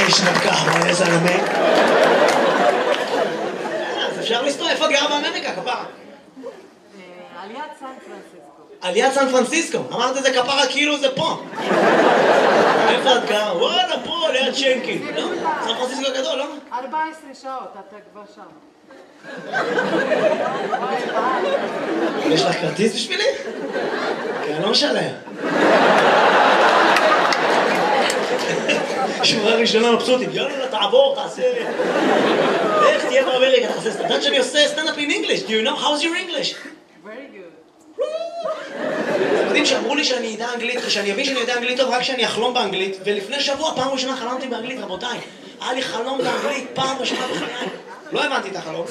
תשרב קהווה, יא זלמה. אז אפשר לסתור, איפה את גרה באמריקה, כפרה? על יד סן פרנסיסקו. על יד סן פרנסיסקו, אמרת את זה כפרה כאילו זה פה. איפה את גרה? וואלה, פה, ליד שנקין. לא? סן פרנסיסקו גדול, לא? 14 שעות, אתה כבר שם. יש לך כרטיס בשבילי? כי אני לא משלם. שורה ראשונה מבסוטית, יאללה, תעבור, תעשה... איך תהיה באמריקה, תעשה... אתה יודעת שאני עושה סטנדאפ in English? Do you know? How's your English? Very good. אתם יודעים שאמרו לי שאני אדע אנגלית, שאני אבין שאני יודע אנגלית טוב רק שאני אחלום באנגלית, ולפני שבוע, פעם ראשונה חלמתי באנגלית, רבותיי. היה לי חלום באנגלית, פעם ראשונה בחיי. לא הבנתי את החלום.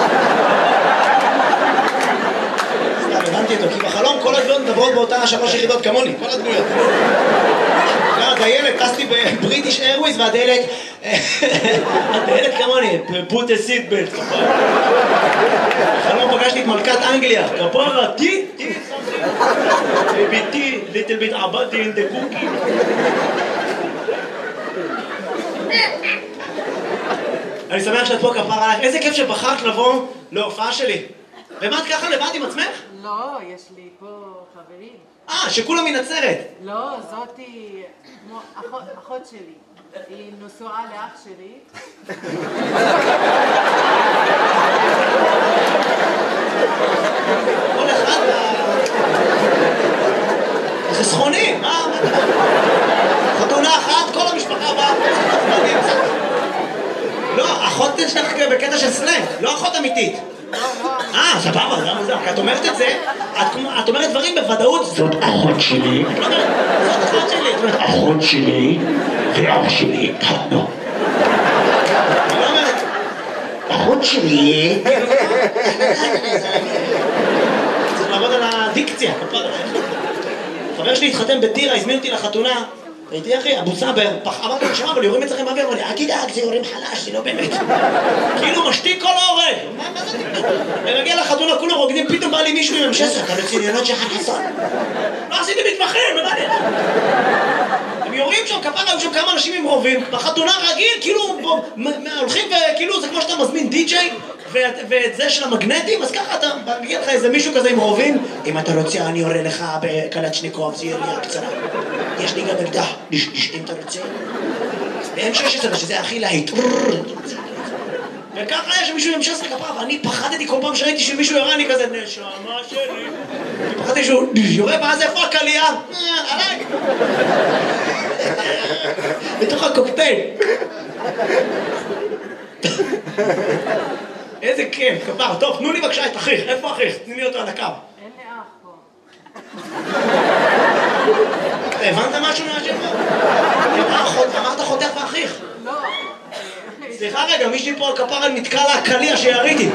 סתם, הבנתי אותו, כי בחלום כל הדמויות מדברות באותה 3 יחידות כמוני, כל הדמויות. הדיילת, טסתי בבריטיש איירוויז והדיילת... הדיילת כמוני, put a seat belt. בחלום פגשתי את מלכת אנגליה, כפרה, תי, ביתי, little bit abadi in the cookie. אני שמח שאת פה כפרה עליך, איזה כיף שבחרת לבוא להופעה שלי. ומה את ככה לבד עם עצמך? לא, יש לי פה חברים. שכולם מנצרת. לא, זאתי אחות שלי. היא נשואה לאח שלי. כל אחד חסכונים, מה? חתונה אחת, כל המשפחה באה. לא, אחות שלך בקטע של סלנג, לא אחות אמיתית. סבבה, זה מוזר. כי את אומרת את זה, את אומרת דברים בוודאות. זאת אחות שלי. את לא אומרת, זאת אחות שלי. את אומרת, אחות שלי ואח שלי התחתנו. את לא אומרת, אחות שלי. צריך לעבוד על הדיקציה. חבר שלי התחתן בטירה, הזמין אותי לחתונה. הייתי אחי, אבו סאבר, אמרתי לו שמה, אבל יורים אצלכם באוויר, אמר לי, אל תדאג, זה יורים חלש, זה לא באמת. כאילו משתיק כל ההורג. מה זה? ומגיע לחתונה, כולם רוקדים, פתאום בא לי מישהו עם M16, אתה בצניונות של חסון. לא עשיתי מתמחים, מה זה? הם יורים שם, כפרה, היו שם כמה אנשים עם רובים, בחתונה רגיל, כאילו, הולכים וכאילו, זה כמו שאתה מזמין די-ג'יי, ואת זה של המגנטים, אז ככה אתה מגיע לך איזה מישהו כזה עם רובים, אם אתה רוצה, אני יורה לך בקלצ'ניקוב, זה ירייה קצרה. יש לי גם אקדח, אם אתה רוצה. ב-M16, שזה הכי להיט. וככה יש מישהו עם M16 כפרה, ואני פחדתי כל פעם שראיתי שמישהו יורה, אני כזה, נשמה שלי. פחדתי שהוא יורה, ואז איפה הקלייה? עליי. בתוך הקוקטייל. איזה כיף, כפר. טוב, תנו לי בבקשה את אחיך. איפה אחיך? תני לי אותו על הקו. אין לי אח פה. הבנת משהו מהשם? אמרת חותך ואחיך. לא. סליחה רגע, מישהי פה על כפר על נתקע לה הקליע שיריתי.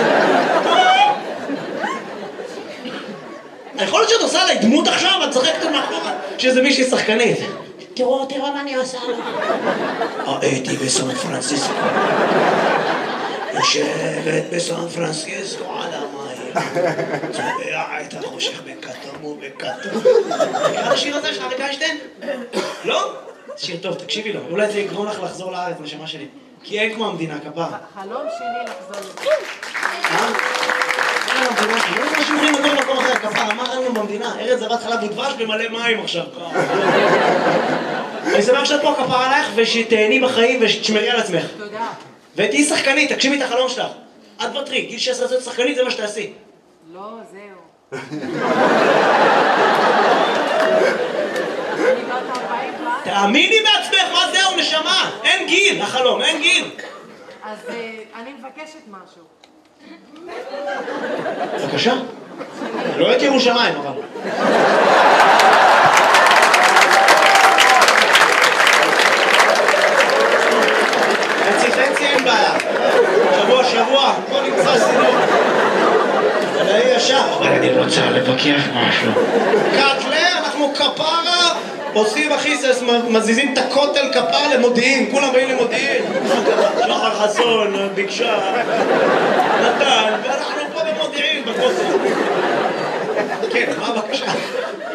יכול להיות שאת עושה עליי דמות עכשיו, את צוחקת מאחורה שזה מישהי שחקנית. תראו מה אני עושה לו. הייתי בסן פרנסיסקו. יושבת בסן פרנסיסקו על המים. צובע את החושך בכתום ובכתום. מכיר השיר הזה של אריק איינשטיין? לא? שיר טוב, תקשיבי לו. אולי זה יגרום לך לחזור לארץ, נשמה שלי. כי אין כמו המדינה, כפר. חלום שלי לחזור לזה. אין המדינה, לא יודע שיוכלים לגור במקום אחר, כפר. מה ראינו במדינה? ארץ זבת חלב ודבש במלא מים עכשיו. אני שמח שאת פה כפר עלייך ושתהני בחיים ושתשמרי על עצמך. תודה. ותהי שחקנית, תגשימי את החלום שלך. את בטרי, גיל 16 להיות שחקנית זה מה שתעשי. לא, זהו. תאמיני בעצמך, מה זהו נשמה? אין גיל, החלום, אין גיל. אז אני מבקשת משהו. בבקשה. לא את ירושלים, אבל. חצי אין בעיה. שבוע, בוא נמצא סינור. אבל אני ישר. אבל אני רוצה לבקש משהו. קטלה, אנחנו כפרה. עושים אחי, מזיזים את הכותל כפר למודיעין, כולם באים למודיעין. שחר חסון, ביקשה, נתן, ואנחנו פה במודיעין, בכותל. כן, מה בבקשה?